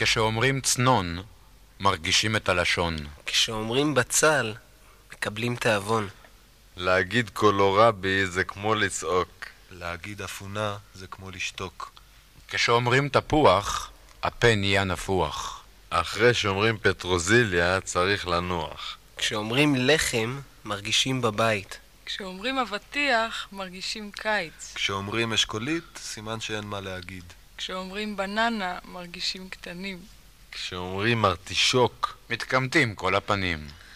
כשאומרים צנון, מרגישים את הלשון. כשאומרים בצל, מקבלים תאבון. להגיד קולורבי זה כמו לצעוק. להגיד אפונה זה כמו לשתוק. כשאומרים תפוח, הפה נהיה נפוח. אחרי שאומרים פטרוזיליה צריך לנוח. כשאומרים לחם, מרגישים בבית. כשאומרים אבטיח, מרגישים קיץ. כשאומרים אשכולית, סימן שאין מה להגיד. כשאומרים בננה, מרגישים קטנים. כשאומרים ארטישוק, מתקמטים כל הפנים.